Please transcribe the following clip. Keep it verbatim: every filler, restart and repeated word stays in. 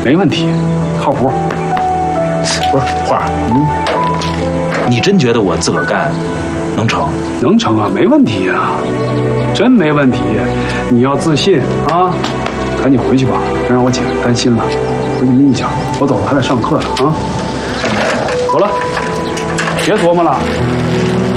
没问题，靠谱。 不是花儿，嗯，你真觉得我自个儿干能成？ 能成啊，没问题啊，真没问题。你要自信啊！赶紧回去吧，别让我姐担心了。回去眯一觉，我走了，还得上课呢啊！走了，别琢磨了。